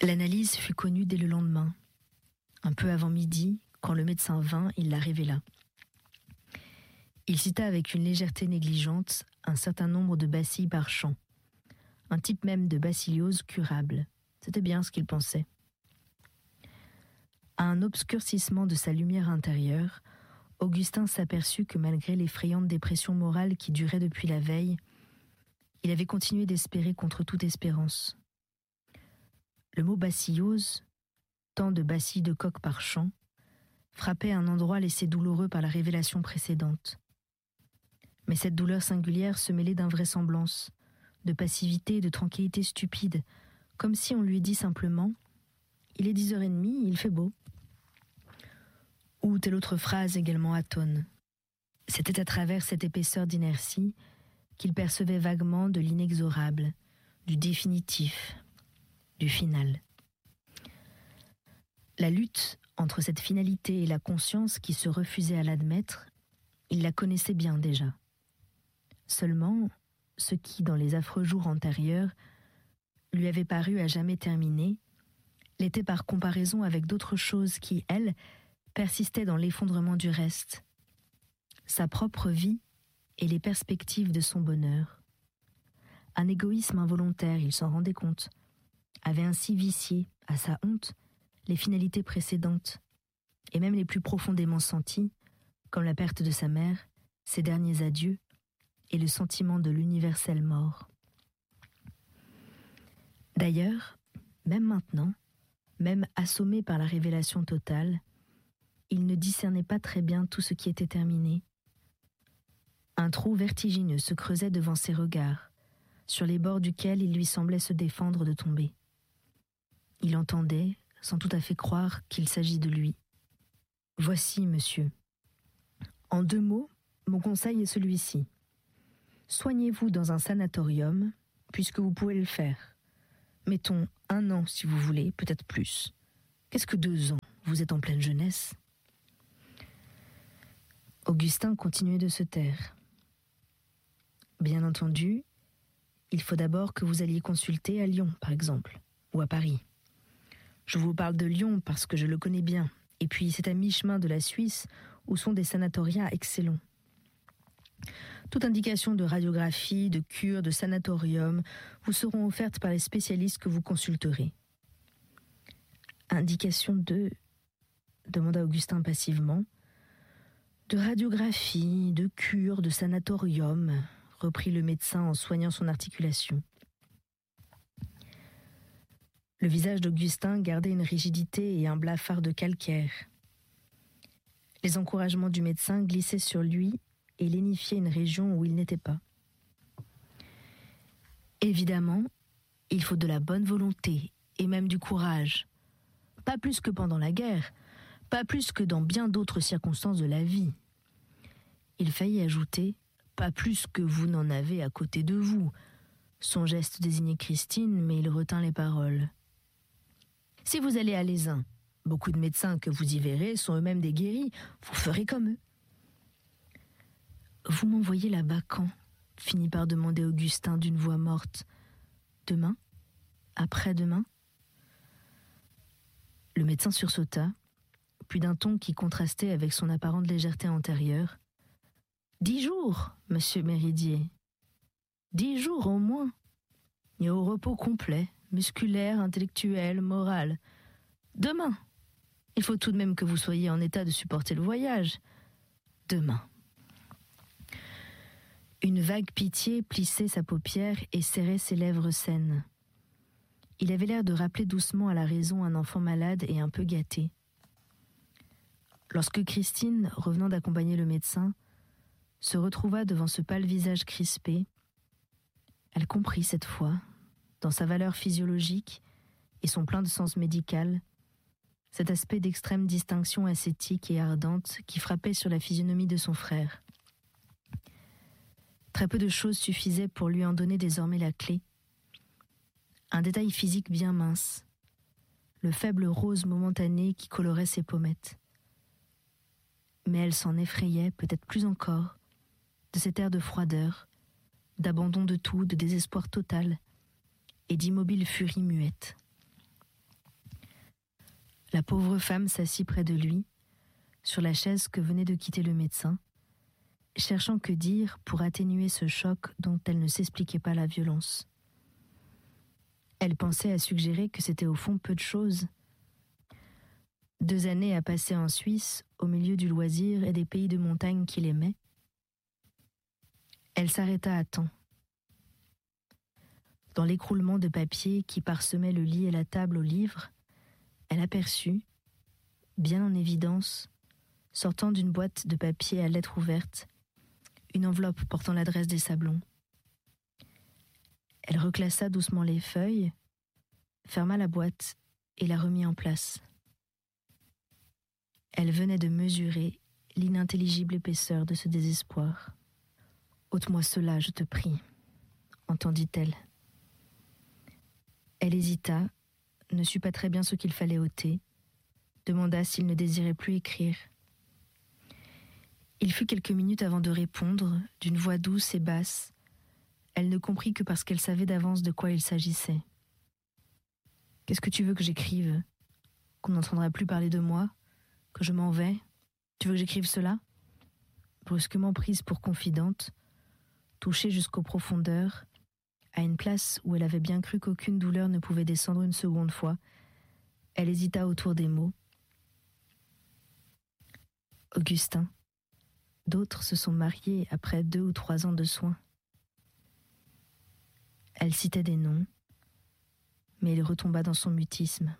L'analyse fut connue dès le lendemain. Un peu avant midi, quand le médecin vint, il la révéla. Il cita avec une légèreté négligente un certain nombre de bacilles par champ, un type même de bacilliose curable. C'était bien ce qu'il pensait. À un obscurcissement de sa lumière intérieure, Augustin s'aperçut que malgré l'effrayante dépression morale qui durait depuis la veille, il avait continué d'espérer contre toute espérance. Le mot bacillose, tant de bacilles de coq par champ, frappait un endroit laissé douloureux par la révélation précédente. Mais cette douleur singulière se mêlait d'invraisemblance, de passivité et de tranquillité stupide, comme si on lui dit simplement « Il est 10h30, il fait beau ». Ou telle autre phrase également atone. C'était à travers cette épaisseur d'inertie qu'il percevait vaguement de l'inexorable, du définitif, du final. La lutte entre cette finalité et la conscience qui se refusait à l'admettre, il la connaissait bien déjà. Seulement, ce qui, dans les affreux jours antérieurs, lui avait paru à jamais terminé, l'était par comparaison avec d'autres choses qui, elles, persistaient dans l'effondrement du reste. Sa propre vie et les perspectives de son bonheur. Un égoïsme involontaire, il s'en rendait compte, avait ainsi vicié, à sa honte, les finalités précédentes, et même les plus profondément senties, comme la perte de sa mère, ses derniers adieux, et le sentiment de l'universelle mort. D'ailleurs, même maintenant, même assommé par la révélation totale, il ne discernait pas très bien tout ce qui était terminé. Un trou vertigineux se creusait devant ses regards, sur les bords duquel il lui semblait se défendre de tomber. Il entendait, sans tout à fait croire qu'il s'agit de lui. « Voici, monsieur. En 2 mots, mon conseil est celui-ci. Soignez-vous dans un sanatorium, puisque vous pouvez le faire. Mettons 1 an si vous voulez, peut-être plus. Qu'est-ce que 2 ans? Vous êtes en pleine jeunesse. » Augustin continuait de se taire. Bien entendu, il faut d'abord que vous alliez consulter à Lyon, par exemple, ou à Paris. Je vous parle de Lyon parce que je le connais bien, et puis c'est à mi-chemin de la Suisse où sont des sanatoria excellents. Toute indication de radiographie, de cure, de sanatorium vous seront offertes par les spécialistes que vous consulterez. Indication de... demanda Augustin passivement. De radiographie, de cure, de sanatorium, reprit le médecin en soignant son articulation. Le visage d'Augustin gardait une rigidité et un blafard de calcaire. Les encouragements du médecin glissaient sur lui et lénifiaient une région où il n'était pas. Évidemment, il faut de la bonne volonté et même du courage. Pas plus que pendant la guerre, pas plus que dans bien d'autres circonstances de la vie. Il faillit ajouter « pas plus que vous n'en avez à côté de vous ». Son geste désignait Christine, mais il retint les paroles. « Si vous allez à l'Aisin, beaucoup de médecins que vous y verrez sont eux-mêmes des guéris, vous ferez comme eux. » « Vous m'envoyez là-bas quand ?» finit par demander Augustin d'une voix morte. « Demain ? Après-demain ?» Le médecin sursauta, puis d'un ton qui contrastait avec son apparente légèreté antérieure. « 10 jours, monsieur Méridier. 10 jours au moins. Et au repos complet, musculaire, intellectuel, moral. Demain. Il faut tout de même que vous soyez en état de supporter le voyage. Demain. » Une vague pitié plissait sa paupière et serrait ses lèvres saines. Il avait l'air de rappeler doucement à la raison un enfant malade et un peu gâté. Lorsque Christine, revenant d'accompagner le médecin, se retrouva devant ce pâle visage crispé, elle comprit cette fois, dans sa valeur physiologique et son plein de sens médical, cet aspect d'extrême distinction ascétique et ardente qui frappait sur la physionomie de son frère. Très peu de choses suffisaient pour lui en donner désormais la clé. Un détail physique bien mince, le faible rose momentané qui colorait ses pommettes. Mais elle s'en effrayait peut-être plus encore de cet air de froideur, d'abandon de tout, de désespoir total et d'immobile furie muette. La pauvre femme s'assit près de lui, sur la chaise que venait de quitter le médecin, cherchant que dire pour atténuer ce choc dont elle ne s'expliquait pas la violence. Elle pensait à suggérer que c'était au fond peu de choses. 2 années à passer en Suisse, au milieu du loisir et des pays de montagne qu'il aimait. Elle s'arrêta à temps. Dans l'écroulement de papier qui parsemait le lit et la table aux livres, elle aperçut, bien en évidence, sortant d'une boîte de papier à lettres ouvertes, une enveloppe portant l'adresse des Sablons. Elle reclassa doucement les feuilles, ferma la boîte et la remit en place. Elle venait de mesurer l'inintelligible épaisseur de ce désespoir. « Ôte-moi cela, je te prie », entendit-elle. Elle hésita, ne sut pas très bien ce qu'il fallait ôter, demanda s'il ne désirait plus écrire. Il fut quelques minutes avant de répondre, d'une voix douce et basse. Elle ne comprit que parce qu'elle savait d'avance de quoi il s'agissait. « Qu'est-ce que tu veux que j'écrive ? Qu'on n'entendra plus parler de moi ? Que je m'en vais ? Tu veux que j'écrive cela ?» Brusquement prise pour confidente, touchée jusqu'aux profondeurs, à une place où elle avait bien cru qu'aucune douleur ne pouvait descendre une seconde fois, elle hésita autour des mots. « Augustin, d'autres se sont mariés après 2 ou 3 ans de soins. » Elle citait des noms, mais il retomba dans son mutisme.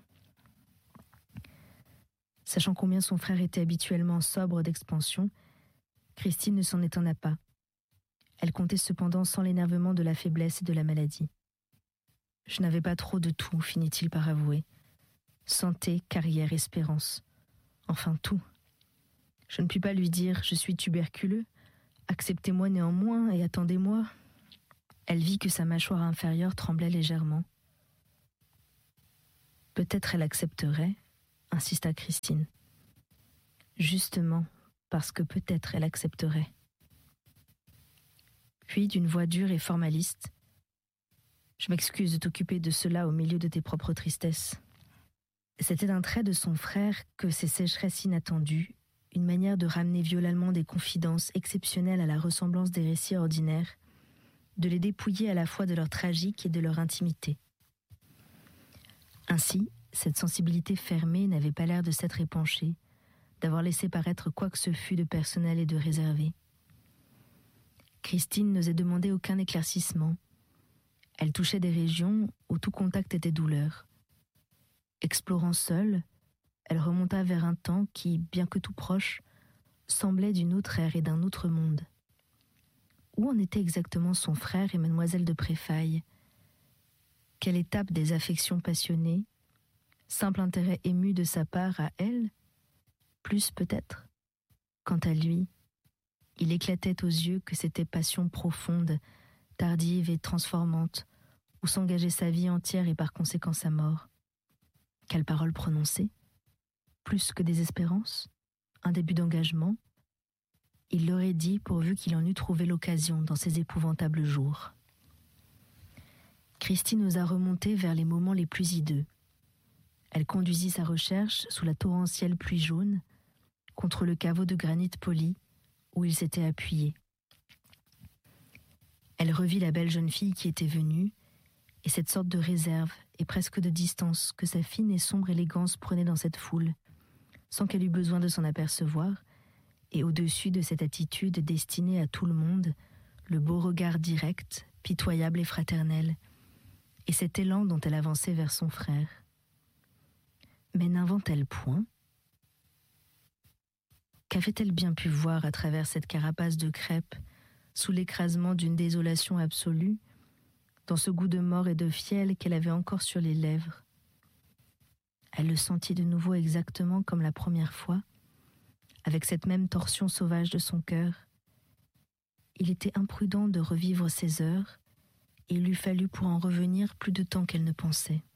Sachant combien son frère était habituellement sobre d'expansion, Christine ne s'en étonna pas. Elle comptait cependant sans l'énervement de la faiblesse et de la maladie. « Je n'avais pas trop de tout, finit-il par avouer. Santé, carrière, espérance. Enfin tout. Je ne puis pas lui dire « je suis tuberculeux, acceptez-moi néanmoins et attendez-moi ». Elle vit que sa mâchoire inférieure tremblait légèrement. « Peut-être elle accepterait », insista Christine. Justement, parce que peut-être elle accepterait. Puis, d'une voix dure et formaliste, « Je m'excuse de t'occuper de cela au milieu de tes propres tristesses. » C'était un trait de son frère que ces sécheresses inattendues, une manière de ramener violemment des confidences exceptionnelles à la ressemblance des récits ordinaires, de les dépouiller à la fois de leur tragique et de leur intimité. Ainsi, cette sensibilité fermée n'avait pas l'air de s'être épanchée, d'avoir laissé paraître quoi que ce fût de personnel et de réservé. Christine n'osait demander aucun éclaircissement. Elle touchait des régions où tout contact était douleur. Explorant seule, elle remonta vers un temps qui, bien que tout proche, semblait d'une autre ère et d'un autre monde. Où en était exactement son frère et mademoiselle de Préfailles ? Quelle étape des affections passionnées ? Simple intérêt ému de sa part à elle ? Plus peut-être ? Quant à lui, il éclatait aux yeux que c'était passion profonde, tardive et transformante, où s'engageait sa vie entière et par conséquent sa mort. Quelle parole prononcée ? Plus que des espérances ? Un début d'engagement ? Il l'aurait dit pourvu qu'il en eût trouvé l'occasion dans ces épouvantables jours. Christine osa remonter vers les moments les plus hideux. Elle conduisit sa recherche sous la torrentielle pluie jaune, contre le caveau de granit poli où il s'était appuyé. Elle revit la belle jeune fille qui était venue, et cette sorte de réserve et presque de distance que sa fine et sombre élégance prenait dans cette foule, sans qu'elle eût besoin de s'en apercevoir, et au-dessus de cette attitude destinée à tout le monde, le beau regard direct, pitoyable et fraternel, et cet élan dont elle avançait vers son frère. Mais n'invente-t-elle point ? Qu'avait-elle bien pu voir à travers cette carapace de crêpe, sous l'écrasement d'une désolation absolue, dans ce goût de mort et de fiel qu'elle avait encore sur les lèvres ? Elle le sentit de nouveau exactement comme la première fois, avec cette même torsion sauvage de son cœur. Il était imprudent de revivre ces heures, et il lui fallut pour en revenir plus de temps qu'elle ne pensait.